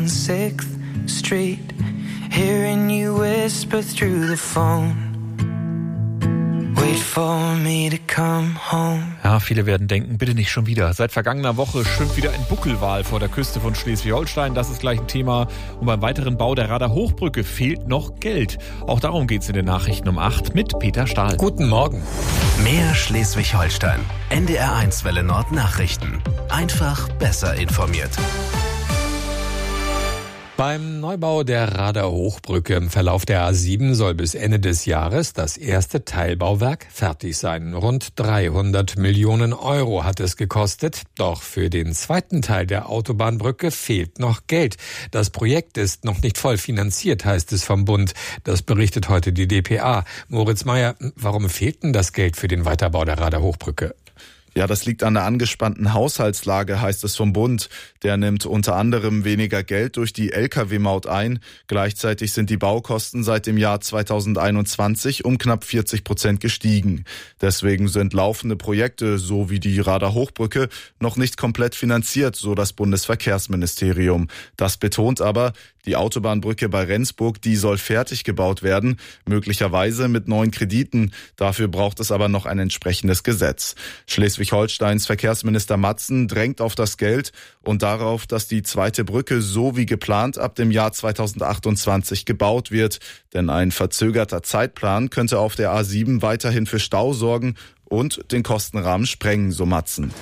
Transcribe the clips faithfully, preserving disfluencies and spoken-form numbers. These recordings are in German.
sixth Street, hearing you whisper through the phone. Wait for me to come home. Ja, viele werden denken, bitte nicht schon wieder. Seit vergangener Woche schwimmt wieder ein Buckelwal vor der Küste von Schleswig-Holstein. Das ist gleich ein Thema. Und beim weiteren Bau der Radar-Hochbrücke fehlt noch Geld. Auch darum geht's in den Nachrichten um acht mit Peter Stahl. Guten Morgen. Mehr Schleswig-Holstein. N D R eins Welle Nord Nachrichten. Einfach besser informiert. Beim Neubau der Radar-Hochbrücke im Verlauf der A sieben soll bis Ende des Jahres das erste Teilbauwerk fertig sein. Rund dreihundert Millionen Euro hat es gekostet. Doch für den zweiten Teil der Autobahnbrücke fehlt noch Geld. Das Projekt ist noch nicht voll finanziert, heißt es vom Bund. Das berichtet heute die D P A. Moritz Meyer, warum fehlt denn das Geld für den Weiterbau der Radar-Hochbrücke? Ja, das liegt an der angespannten Haushaltslage, heißt es vom Bund. Der nimmt unter anderem weniger Geld durch die L K W-Maut ein. Gleichzeitig sind die Baukosten seit dem Jahr zweitausendeinundzwanzig um knapp vierzig Prozent gestiegen. Deswegen sind laufende Projekte, so wie die Radar-Hochbrücke, noch nicht komplett finanziert, so das Bundesverkehrsministerium. Das betont aber, die Autobahnbrücke bei Rendsburg, die soll fertig gebaut werden, möglicherweise mit neuen Krediten. Dafür braucht es aber noch ein entsprechendes Gesetz. Schleswig-Holsteins Verkehrsminister Matzen drängt auf das Geld und darauf, dass die zweite Brücke so wie geplant ab dem Jahr zweitausendachtundzwanzig gebaut wird. Denn ein verzögerter Zeitplan könnte auf der A sieben weiterhin für Stau sorgen und den Kostenrahmen sprengen, so Matzen.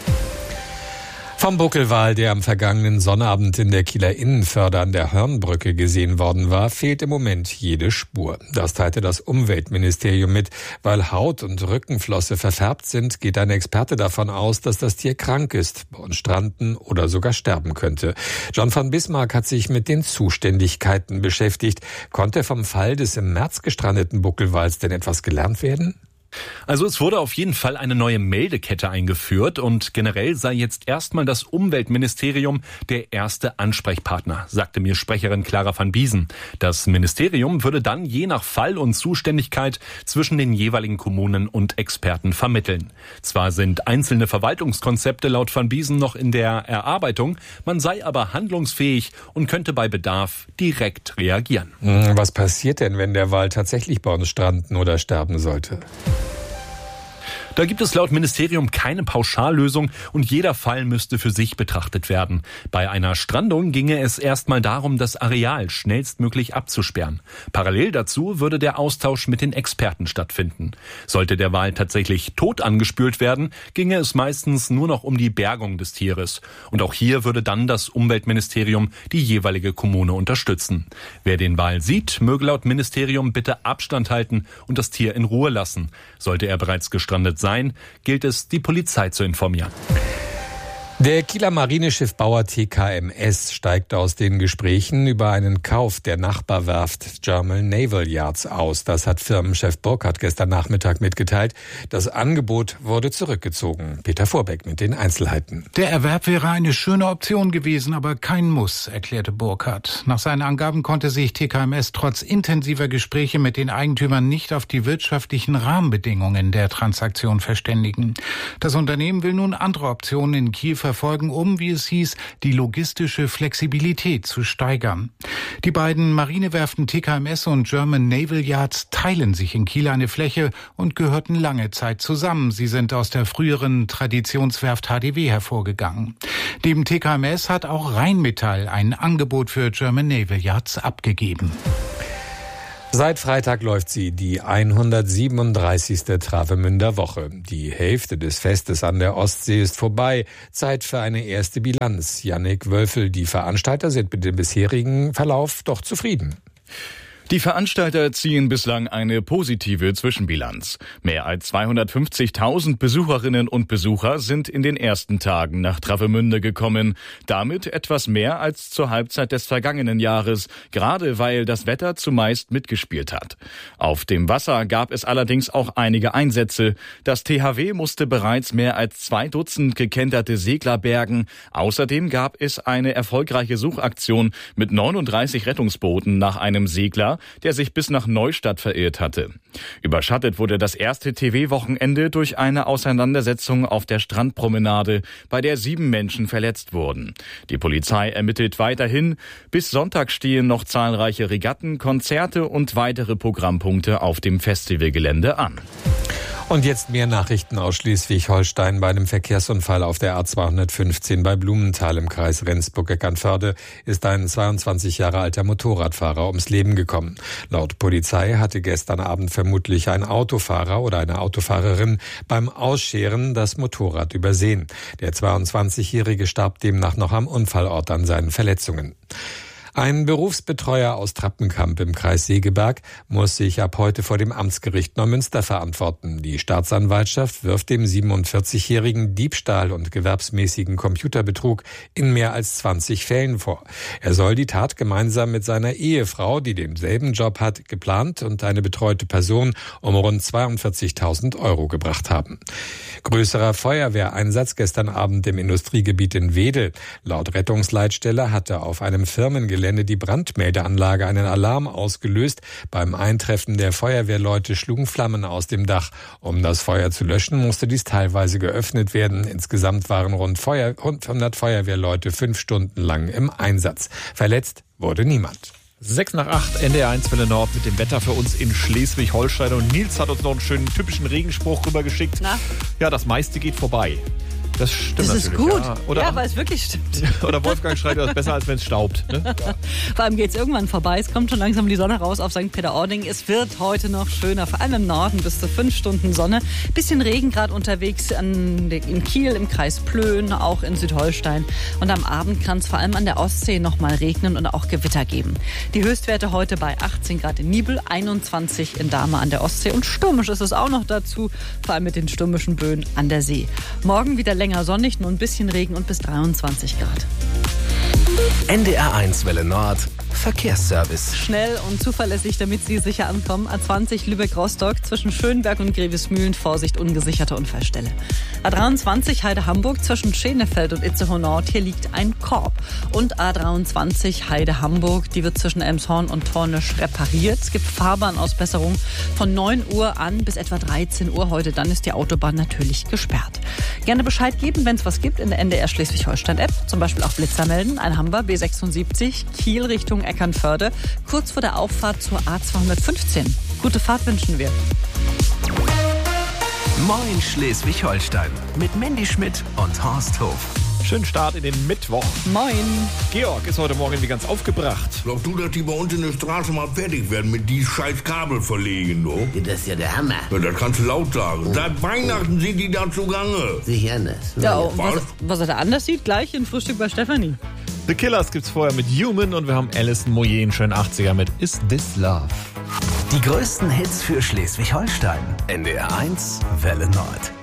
Vom Buckelwal, der am vergangenen Sonnabend in der Kieler Innenförde an der Hörnbrücke gesehen worden war, fehlt im Moment jede Spur. Das teilte das Umweltministerium mit. Weil Haut und Rückenflosse verfärbt sind, geht ein Experte davon aus, dass das Tier krank ist, bei uns stranden oder sogar sterben könnte. John von Bismarck hat sich mit den Zuständigkeiten beschäftigt. Konnte vom Fall des im März gestrandeten Buckelwals denn etwas gelernt werden? Also es wurde auf jeden Fall eine neue Meldekette eingeführt und generell sei jetzt erstmal das Umweltministerium der erste Ansprechpartner, sagte mir Sprecherin Clara van Biesen. Das Ministerium würde dann je nach Fall und Zuständigkeit zwischen den jeweiligen Kommunen und Experten vermitteln. Zwar sind einzelne Verwaltungskonzepte laut van Biesen noch in der Erarbeitung, man sei aber handlungsfähig und könnte bei Bedarf direkt reagieren. Was passiert denn, wenn der Wal tatsächlich bei uns stranden oder sterben sollte? Da gibt es laut Ministerium keine Pauschallösung und jeder Fall müsste für sich betrachtet werden. Bei einer Strandung ginge es erstmal darum, das Areal schnellstmöglich abzusperren. Parallel dazu würde der Austausch mit den Experten stattfinden. Sollte der Wal tatsächlich tot angespült werden, ginge es meistens nur noch um die Bergung des Tieres. Und auch hier würde dann das Umweltministerium die jeweilige Kommune unterstützen. Wer den Wal sieht, möge laut Ministerium bitte Abstand halten und das Tier in Ruhe lassen. Sollte er bereits gestrandet sein, gilt es, die Polizei zu informieren. Der Kieler Marineschiffbauer T K M S steigt aus den Gesprächen über einen Kauf der Nachbarwerft German Naval Yards aus. Das hat Firmenchef Burkhardt gestern Nachmittag mitgeteilt. Das Angebot wurde zurückgezogen. Peter Vorbeck mit den Einzelheiten. Der Erwerb wäre eine schöne Option gewesen, aber kein Muss, erklärte Burkhardt. Nach seinen Angaben konnte sich T K M S trotz intensiver Gespräche mit den Eigentümern nicht auf die wirtschaftlichen Rahmenbedingungen der Transaktion verständigen. Das Unternehmen will nun andere Optionen in Kiel verfolgen, um, wie es hieß, die logistische Flexibilität zu steigern. Die beiden Marinewerften T K M S und German Naval Yards teilen sich in Kiel eine Fläche und gehörten lange Zeit zusammen. Sie sind aus der früheren Traditionswerft H D W hervorgegangen. Neben T K M S hat auch Rheinmetall ein Angebot für German Naval Yards abgegeben. Seit Freitag läuft sie, die hundertsiebenunddreißigste Travemünder Woche. Die Hälfte des Festes an der Ostsee ist vorbei. Zeit für eine erste Bilanz. Jannik Wölfel, die Veranstalter sind mit dem bisherigen Verlauf doch zufrieden. Die Veranstalter ziehen bislang eine positive Zwischenbilanz. Mehr als zweihundertfünfzigtausend Besucherinnen und Besucher sind in den ersten Tagen nach Travemünde gekommen. Damit etwas mehr als zur Halbzeit des vergangenen Jahres, gerade weil das Wetter zumeist mitgespielt hat. Auf dem Wasser gab es allerdings auch einige Einsätze. Das T H W musste bereits mehr als zwei Dutzend gekenterte Segler bergen. Außerdem gab es eine erfolgreiche Suchaktion mit neununddreißig Rettungsbooten nach einem Segler, der sich bis nach Neustadt verirrt hatte. Überschattet wurde das erste T V-Wochenende durch eine Auseinandersetzung auf der Strandpromenade, bei der sieben Menschen verletzt wurden. Die Polizei ermittelt weiterhin. Bis Sonntag stehen noch zahlreiche Regatten, Konzerte und weitere Programmpunkte auf dem Festivalgelände an. Und jetzt mehr Nachrichten aus Schleswig-Holstein. Bei einem Verkehrsunfall auf der A zweihundertfünfzehn bei Blumenthal im Kreis Rendsburg-Eckernförde ist ein zweiundzwanzig Jahre alter Motorradfahrer ums Leben gekommen. Laut Polizei hatte gestern Abend vermutlich ein Autofahrer oder eine Autofahrerin beim Ausscheren das Motorrad übersehen. Der zweiundzwanzigjährige starb demnach noch am Unfallort an seinen Verletzungen. Ein Berufsbetreuer aus Trappenkamp im Kreis Segeberg muss sich ab heute vor dem Amtsgericht Neumünster verantworten. Die Staatsanwaltschaft wirft dem siebenundvierzigjährigen Diebstahl und gewerbsmäßigen Computerbetrug in mehr als zwanzig Fällen vor. Er soll die Tat gemeinsam mit seiner Ehefrau, die denselben Job hat, geplant und eine betreute Person um rund zweiundvierzigtausend Euro gebracht haben. Größerer Feuerwehreinsatz gestern Abend im Industriegebiet in Wedel. Laut Rettungsleitstelle hatte auf einem Firmengelände die Brandmeldeanlage einen Alarm ausgelöst. Beim Eintreffen der Feuerwehrleute schlugen Flammen aus dem Dach. Um das Feuer zu löschen, musste dies teilweise geöffnet werden. Insgesamt waren rund hundert Feuerwehrleute fünf Stunden lang im Einsatz. Verletzt wurde niemand. Sechs nach acht, N D R eins Welle Nord mit dem Wetter für uns in Schleswig-Holstein. Und Nils hat uns noch einen schönen typischen Regenspruch rübergeschickt. Na? Ja, das meiste geht vorbei. Das stimmt das natürlich. ist gut. Ja, oder, ja, weil es wirklich stimmt. Oder Wolfgang schreibt, das ist besser, als wenn es staubt. Ne? Ja. Vor allem geht es irgendwann vorbei. Es kommt schon langsam die Sonne raus auf Sankt Peter-Ording. Es wird heute noch schöner, vor allem im Norden bis zu fünf Stunden Sonne. Bisschen Regen gerade unterwegs an, in Kiel, im Kreis Plön, auch in Südholstein. Und am Abend kann es vor allem an der Ostsee noch mal regnen und auch Gewitter geben. Die Höchstwerte heute bei achtzehn Grad in Nibel, einundzwanzig in Dahme an der Ostsee. Und stürmisch ist es auch noch dazu, vor allem mit den stürmischen Böen an der See. Morgen wieder länger sonnig, nur ein bisschen Regen und bis dreiundzwanzig Grad. N D R eins Welle Nord Verkehrsservice. Schnell und zuverlässig, damit Sie sicher ankommen. A zwanzig Lübeck-Rostock zwischen Schönberg und Grevesmühlen. Vorsicht, ungesicherte Unfallstelle. A dreiundzwanzig Heide-Hamburg zwischen Schenefeld und Itzehoe Nord. Hier liegt ein Korb. Und A dreiundzwanzig Heide-Hamburg. Die wird zwischen Elmshorn und Tornisch repariert. Es gibt Fahrbahnausbesserung von neun Uhr an bis etwa dreizehn Uhr heute. Dann ist die Autobahn natürlich gesperrt. Gerne Bescheid geben, wenn es was gibt in der N D R Schleswig-Holstein-App. Zum Beispiel auch Blitzer melden. Ein haben wir, B sechsundsiebzig, Kiel Richtung Eckernförde, kurz vor der Auffahrt zur A zweihundertfünfzehn. Gute Fahrt wünschen wir. Moin Schleswig-Holstein mit Mandy Schmidt und Horst Hof. Schönen Start in den Mittwoch. Moin. Georg ist heute Morgen wie ganz aufgebracht. Glaubst du, dass die bei uns in der Straße mal fertig werden mit die scheiß Kabel verlegen, du? Das ist ja der Hammer. Ja, das kannst du laut sagen. Oh. Seit Weihnachten sind die da zugange. Sicher anders. Ja, was, was er da anders sieht, gleich in Frühstück bei Stefanie. The Killers gibt's vorher mit Human und wir haben Alison Moyet, schönen achtziger mit Is This Love. Die größten Hits für Schleswig-Holstein. N D R eins Welle Nord.